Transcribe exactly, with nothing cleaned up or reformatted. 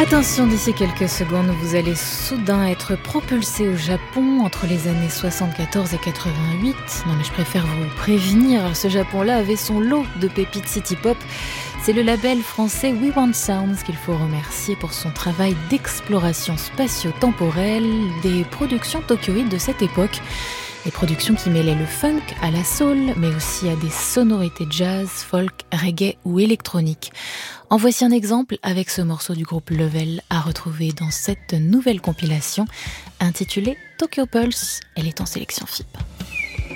Attention, d'ici quelques secondes, vous allez soudain être propulsé au Japon entre les années soixante-quatorze et quatre-vingt-huit. Non mais je préfère vous prévenir, ce Japon-là avait son lot de pépites city pop. C'est le label français We Want Sounds qu'il faut remercier pour son travail d'exploration spatio-temporelle des productions tokyoïdes de cette époque. Des productions qui mêlaient le funk à la soul, mais aussi à des sonorités jazz, folk, reggae ou électronique. En voici un exemple avec ce morceau du groupe Level à retrouver dans cette nouvelle compilation intitulée Tokyo Pulse. Elle est en sélection F I P.